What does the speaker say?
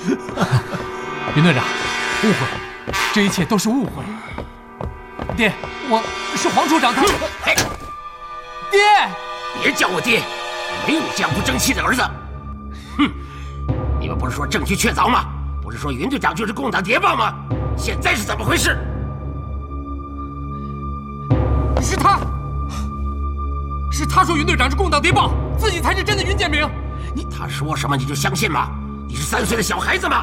云队长，误会，这一切都是误会。爹，我是黄处长他。爹， 别叫我爹，没有你这样不争气的儿子。哼，你们不是说证据确凿吗？不是说云队长就是共党谍报吗？现在是怎么回事？ 是他说云队长是共党谍报，自己才是真的云建明。 他说什么你就相信吗？你是3岁的小孩子吗？